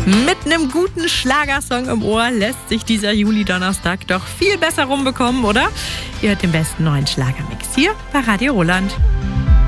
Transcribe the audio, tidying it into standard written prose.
Mit einem guten Schlagersong im Ohr lässt sich dieser Juli-Donnerstag doch viel besser rumbekommen, oder? Ihr hört den besten neuen Schlagermix hier bei Radio Roland.